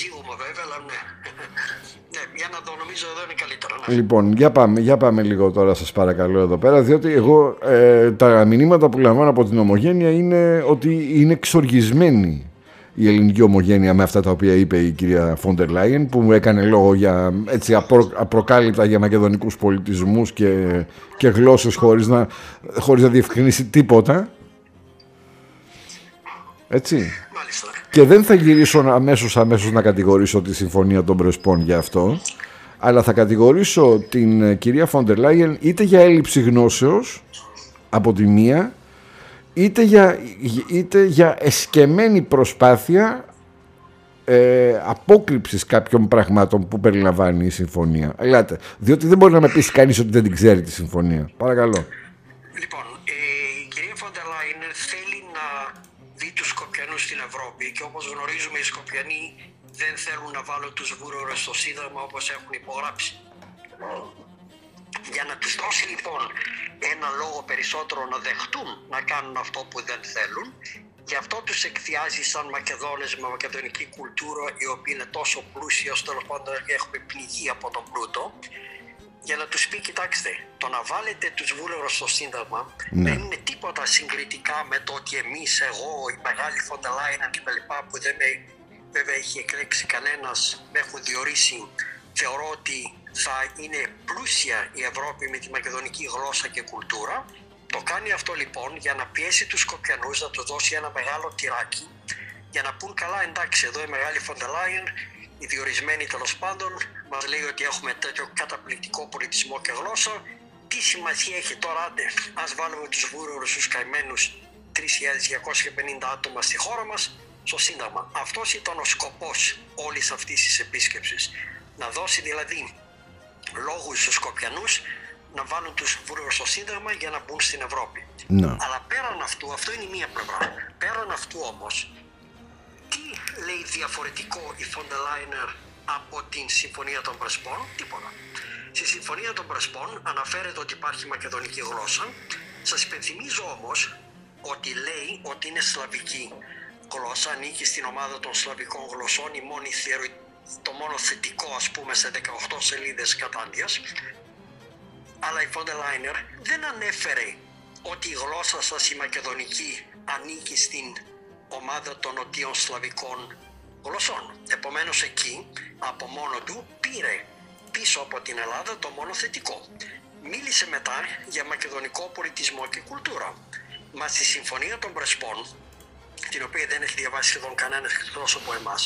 συζύγου μου βέβαια, αλλά ναι. Ναι, για να το νομίζω εδώ είναι καλύτερα. Ναι. Λοιπόν, για πάμε λίγο τώρα, σας παρακαλώ εδώ πέρα, διότι εγώ τα μηνύματα που λαμβάνω από την Ομογένεια είναι ότι είναι εξοργισμένη η ελληνική ομογένεια με αυτά τα οποία είπε η κυρία Φόντερ Λάιεν, που μου έκανε λόγο για έτσι απροκάλυπτα για μακεδονικούς πολιτισμούς και γλώσσες χωρίς να διευκρινίσει τίποτα. Έτσι. Μάλιστα. Και δεν θα γυρίσω αμέσως να κατηγορήσω τη Συμφωνία των Πρεσπών για αυτό, αλλά θα κατηγορήσω την κυρία Φόντερ Λάιεν είτε για έλλειψη γνώσεως από τη μία, είτε για εσκεμμένη προσπάθεια απόκρυψης κάποιων πραγμάτων που περιλαμβάνει η συμφωνία. Ελάτε, διότι δεν μπορεί να με πείσει κανείς ότι δεν την ξέρει τη συμφωνία. Παρακαλώ. Λοιπόν, η κυρία Φόντερ Λάιεν θέλει να δει τους Σκοπιανούς στην Ευρώπη και όπως γνωρίζουμε οι Σκοπιανοί δεν θέλουν να βάλουν τους Βούρορες στο Σύνταγμα όπως έχουν υπογράψει. Για να τους δώσει λοιπόν ένα λόγο περισσότερο να δεχτούν να κάνουν αυτό που δεν θέλουν, γι' αυτό τους εκθιάζει σαν Μακεδόνες με μακεδονική κουλτούρα, η οποία είναι τόσο πλούσια ώστε τέλος πάντων έχουμε πνιγεί από τον πλούτο, για να τους πει, κοιτάξτε, το να βάλετε τους Βούλγαρους στο Σύνταγμα δεν είναι τίποτα συγκριτικά με το ότι εμείς, εγώ, η μεγάλη Φόντερ Λάιεν και τα λοιπά, που δεν με βέβαια έχει εκλέξει κανένας, με έχουν διορίσει, θεωρώ ότι θα είναι πλούσια η Ευρώπη με τη μακεδονική γλώσσα και κουλτούρα. Το κάνει αυτό λοιπόν για να πιέσει τους Σκοπιανούς, να τους δώσει ένα μεγάλο τυράκι, για να πούν καλά, εντάξει, εδώ η μεγάλη Φόντερ Λάιεν, οι διορισμένοι τέλος πάντων, μας λέει ότι έχουμε τέτοιο καταπληκτικό πολιτισμό και γλώσσα. Τι σημασία έχει τώρα, άντε, ας βάλουμε τους Βούρορους, τους καημένους 3.250 άτομα στη χώρα μας στο Σύνταγμα. Αυτός ήταν ο σκοπός όλης αυτής της επίσκεψης. Να δώσει δηλαδή λόγους στους Σκοπιανούς να βάλουν τους Βούρορους στο Σύνταγμα για να μπουν στην Ευρώπη. Αλλά πέραν αυτού, αυτό είναι η μία πλευρά. Πέραν αυτού όμως, τι λέει διαφορετικό η Φόντερ Λάιεν από την Συμφωνία των Πρεσπών? Τίποτα. Στη Συμφωνία των Πρεσπών αναφέρεται ότι υπάρχει μακεδονική γλώσσα. Σας υπενθυμίζω όμως ότι λέει ότι είναι σλαβική γλώσσα, ανήκει στην ομάδα των σλαβικών γλωσσών, το μόνο θετικό ας πούμε σε 18 σελίδες κατάντιας. Αλλά η Φόντερ Λάιεν δεν ανέφερε ότι η γλώσσα σας η μακεδονική ανήκει στην ομάδα των νοτίων σλαβικών γλωσσών. Επομένως εκεί από μόνο του πήρε πίσω από την Ελλάδα το μόνο θετικό. Μίλησε μετά για μακεδονικό πολιτισμό και κουλτούρα. Μα στη Συμφωνία των Πρεσπών, την οποία δεν έχει διαβάσει σχεδόν κανένας εκτός από εμάς,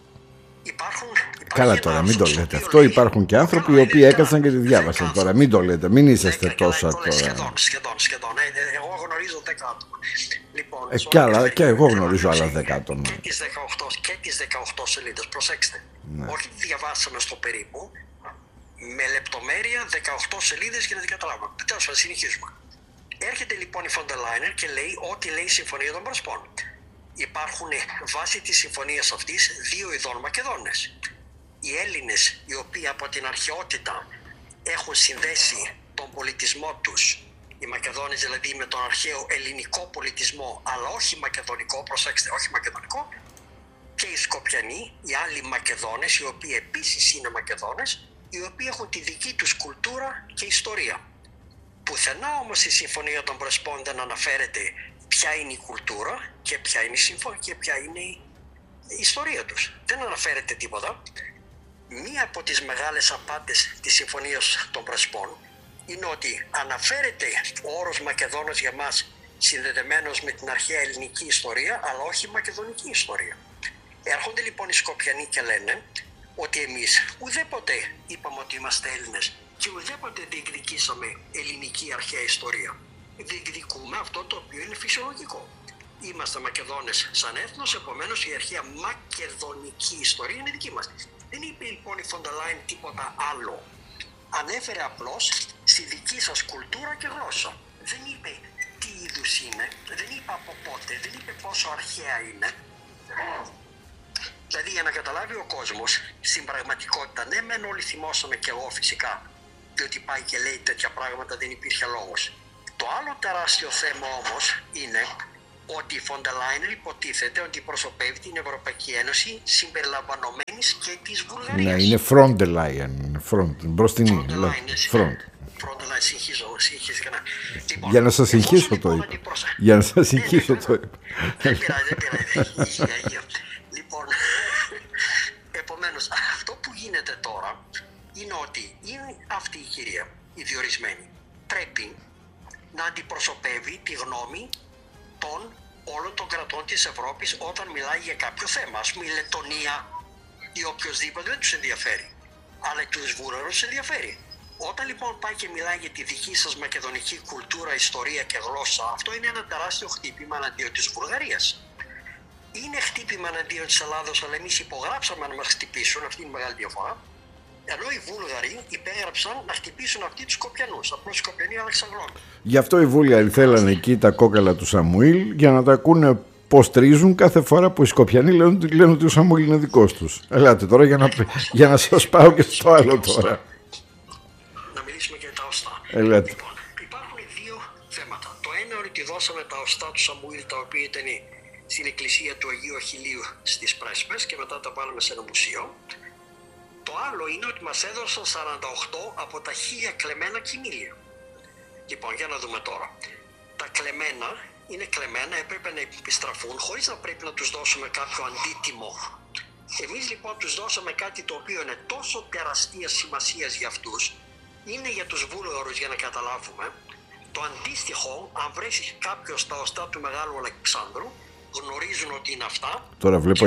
Καλά τώρα, μην το λέτε αυτό. Υπάρχουν και άνθρωποι οι οποίοι έκατσαν και τη διάβασαν τώρα. Μην το λέτε, μην είσαστε τόσα τώρα. Σχεδόν. Εγώ γνωρίζω 10 άτομα. Λοιπόν, και εγώ γνωρίζω άλλα 10 άτομα. Και τις 18 σελίδες, προσέξτε. Όχι τι διαβάσαμε στο περίπου, με λεπτομέρεια 18 σελίδες για να την καταλάβουμε. Τέλος πάντων, συνεχίζουμε. Έρχεται λοιπόν η Φόντερ Λάιεν και λέει ό,τι λέει η Συμφωνία των Πρεσπών. Υπάρχουν βάσει της συμφωνίας αυτής δύο ειδών Μακεδόνες. Οι Έλληνες, οι οποίοι από την αρχαιότητα έχουν συνδέσει τον πολιτισμό τους, οι Μακεδόνες δηλαδή με τον αρχαίο ελληνικό πολιτισμό, αλλά όχι μακεδονικό, προσέξτε, όχι μακεδονικό, και οι Σκοπιανοί, οι άλλοι Μακεδόνες, οι οποίοι επίσης είναι Μακεδόνες, οι οποίοι έχουν τη δική τους κουλτούρα και ιστορία. Πουθενά όμως η Συμφωνία των Πρεσπών δεν αναφέρεται ποια είναι η κουλτούρα και ποια είναι η ιστορία τους. Δεν αναφέρεται τίποτα. Μία από τις μεγάλες απάτες της Συμφωνίας των Πρεσπών είναι ότι αναφέρεται ο όρος Μακεδόνος για μας συνδεδεμένος με την αρχαία ελληνική ιστορία, αλλά όχι μακεδονική ιστορία. Έρχονται λοιπόν οι Σκοπιανοί και λένε ότι εμείς ουδέποτε είπαμε ότι είμαστε Έλληνες και ουδέποτε διεκδικήσαμε ελληνική αρχαία ιστορία. Διεκδικούμε αυτό το οποίο είναι φυσιολογικό. Είμαστε Μακεδόνες σαν έθνος, επομένως η αρχαία μακεδονική ιστορία είναι δική μας. Δεν είπε λοιπόν η Φόντερ Λάιεν τίποτα άλλο. Ανέφερε απλώς στη δική σας κουλτούρα και γλώσσα. Δεν είπε τι είδους είναι, δεν είπε από πότε, δεν είπε πόσο αρχαία είναι. Δηλαδή για να καταλάβει ο κόσμος, στην πραγματικότητα, ναι μεν όλοι θυμώσαμε και εγώ φυσικά, διότι πάει και λέει τέτοια πράγματα δεν υπήρχε λόγος. Το άλλο τεράστιο θέμα όμως είναι ότι η Φόντερ Λάιεν υποτίθεται ότι προσωπεύει την Ευρωπαϊκή Ένωση συμπεριλαμβανομένης και της Βουλγαρίας. Ναι, είναι Φρόντερ Λάιεν, μπροστινή. Φρόντ. Λοιπόν, για να σας συγχύσω το είπα. Για να σας συγχύσω το είπα. Δεν πειράζει. Λοιπόν, επομένως, αυτό που γίνεται τώρα είναι ότι είναι αυτή η κυρία, η διορισμένη, πρέπει να αντιπροσωπεύει τη γνώμη των όλων των κρατών της Ευρώπης όταν μιλάει για κάποιο θέμα. Ας πούμε η Λετωνία ή οποιοδήποτε δεν τους ενδιαφέρει, αλλά τους Βούλγαρους τους ενδιαφέρει. Όταν λοιπόν πάει και μιλάει για τη δική σας μακεδονική κουλτούρα, ιστορία και γλώσσα, αυτό είναι ένα τεράστιο χτύπημα εναντίον της Βουλγαρίας. Είναι χτύπημα εναντίον της Ελλάδος, αλλά εμείς υπογράψαμε να μας χτυπήσουν, αυτή είναι η μεγάλη διαφορά. Ενώ οι Βούλγαροι υπέγραψαν να χτυπήσουν αυτοί τους Σκοπιανούς. Απλώς οι Σκοπιανοί άλλαξαν γνώμη. Γι' αυτό οι Βούλγαροι θέλανε εκεί τα κόκαλα του Σαμουήλ για να τα ακούνε πως τρίζουν κάθε φορά που οι Σκοπιανοί λένε ότι ο Σαμουήλ είναι δικός τους. Ελάτε τώρα για να σας πάω και στο άλλο τώρα. Να μιλήσουμε και για τα οστά. Ελάτε. Λοιπόν, υπάρχουν δύο θέματα. Το ένα είναι ότι δώσαμε τα οστά του Σαμουήλ, τα οποία ήταν στην εκκλησία του Αγίου Αχιλλείου στις Πρέσπες και μετά τα βάλαμε σε ένα μουσείο. Το άλλο είναι ότι μας έδωσαν 48 από τα 1000 κλεμμένα κοιμήλια. Λοιπόν, για να δούμε τώρα. Τα κλεμμένα είναι κλεμμένα, έπρεπε να επιστραφούν χωρίς να πρέπει να τους δώσουμε κάποιο αντίτιμο. Εμείς λοιπόν τους δώσαμε κάτι το οποίο είναι τόσο τεραστίας σημασίας για αυτούς, είναι για τους Βούλγαρους για να καταλάβουμε. Το αντίστοιχο, αν βρέσει κάποιος τα οστά του Μεγάλου Αλεξάνδρου, γνωρίζουν ότι είναι αυτά. Τώρα βλέπω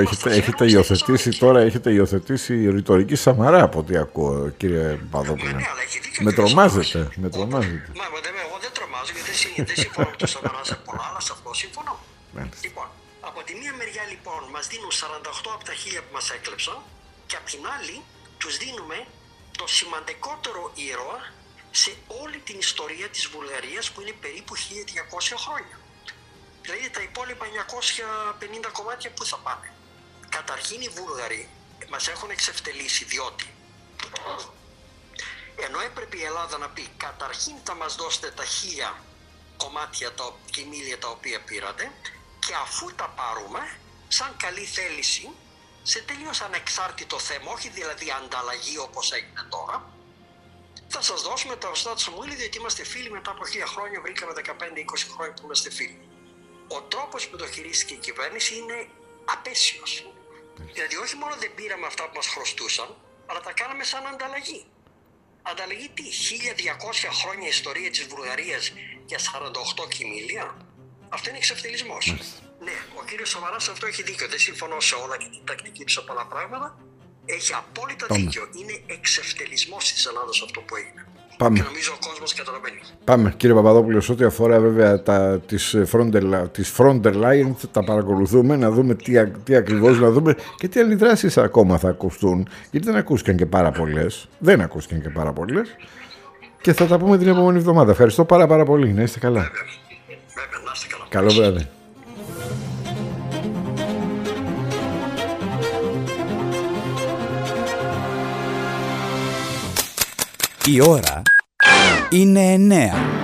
έχετε υιοθετήσει η ρητορική Σαμαρά από ό,τι ακούω, κύριε Παπαδόπουλε. Ναι, αλλά έχει δίκιο. Με τρομάζετε. Εγώ δεν τρομάζω γιατί δεν συμφωνώ με τον Σαμαρά σε πολλά, αλλά σε αυτό συμφωνώ. Λοιπόν, από τη μία μεριά λοιπόν μας δίνουν 48 από τα 1000 που μας έκλεψαν και απ' την άλλη τους δίνουμε το σημαντικότερο ήρωα σε όλη την ιστορία της Βουλγαρίας που είναι περίπου 1200 χρόνια. Δηλαδή τα υπόλοιπα 950 κομμάτια που θα πάνε. Καταρχήν οι Βούλγαροι μας έχουν εξευτελίσει διότι ενώ έπρεπε η Ελλάδα να πει καταρχήν θα μας δώσετε τα 1000 κομμάτια, τα κοιμήλια τα οποία πήρατε και αφού τα πάρουμε σαν καλή θέληση σε τελείως ανεξάρτητο θέμα, όχι δηλαδή ανταλλαγή όπως έγινε τώρα, θα σας δώσουμε τα οστά του Σαμουήλ διότι είμαστε φίλοι μετά από 1000 χρόνια, βρήκαμε 15-20 χρόνια που είμαστε φίλοι. Ο τρόπος που το χειρίστηκε η κυβέρνηση είναι απέσιος. Δηλαδή όχι μόνο δεν πήραμε αυτά που μας χρωστούσαν, αλλά τα κάναμε σαν ανταλλαγή. Ανταλλαγή τι, 1200 χρόνια ιστορία της Βουλγαρίας για 48 κοιμήλια. Αυτό είναι εξευτελισμός. Ναι, ο κύριος Σαμαράς αυτό έχει δίκιο. Δεν συμφωνώ σε όλα και την τακτική του σε πολλά πράγματα. Έχει απόλυτα δίκιο. Είναι εξευτελισμός της Ελλάδος αυτό που έγινε. Πάμε. Και νομίζω ο κόσμος καταλαβαίνει. Πάμε, κύριε Παπαδόπουλο, ό,τι αφορά βέβαια τις Fronter Line, τα παρακολουθούμε, να δούμε τι ακριβώς, να δούμε και τι αντιδράσεις ακόμα θα ακουστούν, γιατί δεν ακούστηκαν και πάρα πολλές, και θα τα πούμε την επόμενη εβδομάδα. Ευχαριστώ πάρα πολύ, να είστε καλά. Βέβαια, να είστε καλά. Καλό βράδυ. Η ώρα είναι 9.